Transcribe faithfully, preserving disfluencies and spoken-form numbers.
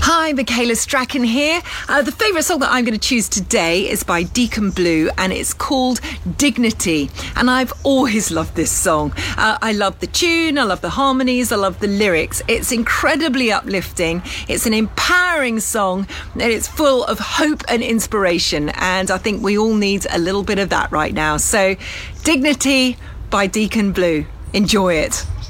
Hi, Michaela Strachan here. Uh, the favourite song that I'm going to choose today is by Deacon Blue, and it's called Dignity. And I've always loved this song. Uh, I love the tune, I love the harmonies, I love the lyrics. It's incredibly uplifting. It's an empowering song, and it's full of hope and inspiration. And I think we all need a little bit of that right now. So, Dignity by Deacon Blue. Enjoy it.